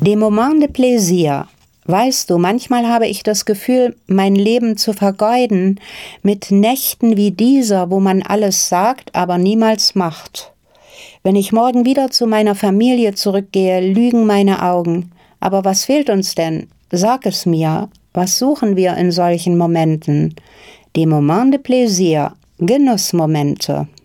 Des Moments de Plaisir. Weißt du, manchmal habe ich das Gefühl, mein Leben zu vergeuden mit Nächten wie dieser, wo man alles sagt, aber niemals macht. Wenn ich morgen wieder zu meiner Familie zurückgehe, lügen meine Augen. Aber was fehlt uns denn? Sag es mir. Was suchen wir in solchen Momenten? Des Moments de Plaisir, Genussmomente.